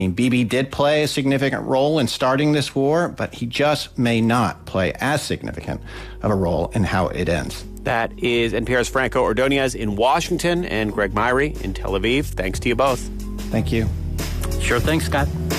Bibi did play a significant role in starting this war, but he just may not play as significant of a role in how it ends. That is NPR's Franco Ordonez in Washington and Greg Myrie in Tel Aviv. Thanks to you both. Thank you. Sure thing, Scott.